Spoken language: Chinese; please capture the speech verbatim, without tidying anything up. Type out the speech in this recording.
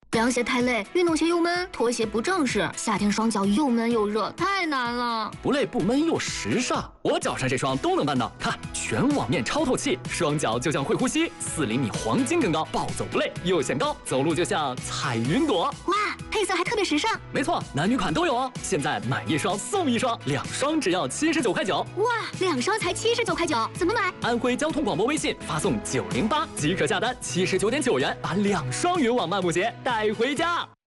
凉鞋太累，运动鞋又闷，拖鞋不正式，夏天双脚又闷又热，太难了。 不累不闷又时尚，我脚上这双都能办到。看，全网面超透气，双脚就像会呼吸，四厘米黄金更高，暴走不累又显高，走路就像踩云朵。 哇，配色还特别时尚。 没错，男女款都有哦。现在买一双送一双，两双只要七十九块九。 哇，两双才七十九块九，怎么买？ 安徽交通广播微信发送九零八即可下单，七十九点九元把两双云网漫步鞋带回家。